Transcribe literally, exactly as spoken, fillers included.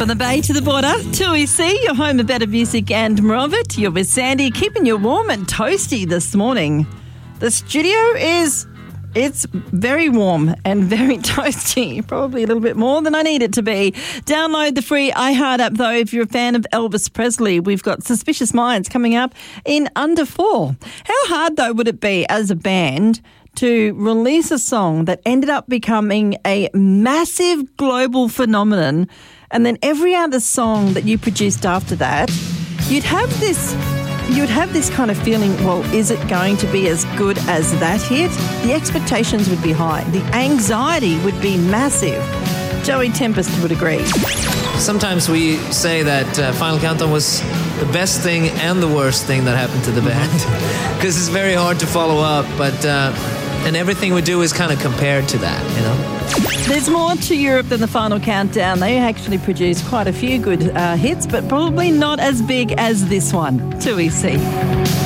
From the bay to the border, two E C, your home of better music and more of it. You're with Sandy, keeping you warm and toasty this morning. The studio is, it's very warm and very toasty, probably a little bit more than I need it to be. Download the free iHeart app, though, if you're a fan of Elvis Presley. We've got Suspicious Minds coming up in under four. How hard, though, would it be as a band to release a song that ended up becoming a massive global phenomenon, and then every other song that you produced after that, you'd have this you'd have this kind of feeling, well, is it going to be as good as that hit? The expectations would be high. The anxiety would be massive. Joey Tempest would agree. Sometimes we say that uh, Final Countdown was the best thing and the worst thing that happened to the band, because it's very hard to follow up, but uh, and everything we do is kind of compared to that, you know. There's more to Europe than the Final Countdown. They actually produced quite a few good uh, hits, but probably not as big as this one. two E C.